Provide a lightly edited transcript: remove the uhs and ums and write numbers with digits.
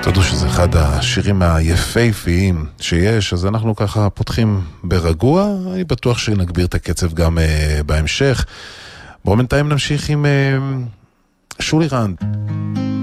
תדעו שזה אחד השירים היפהפיים שיש, אז אנחנו ככה פותחים ברגוע, אני בטוח שנגביר את הקצב גם בהמשך. בואו בינתיים נמשיך עם שולי רנד.